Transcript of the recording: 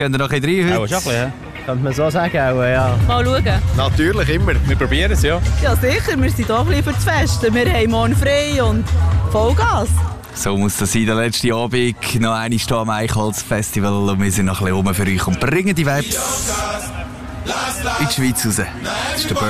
Gehen wir noch ein bisschen rein heute? Auch schon ein bisschen, ja. Könnte man so sagen, auch, ja. Mal schauen. Natürlich, immer. Wir probieren es, ja. Ja, sicher. Wir sind doch ein bisschen für das Fest. Wir haben morgen frei und Vollgas. So muss das sein. Der letzte Abend noch einmal hier am Eichholz-Festival. Und wir sind noch ein bisschen rum für euch und bringen die Vibes in die Schweiz raus. Das ist der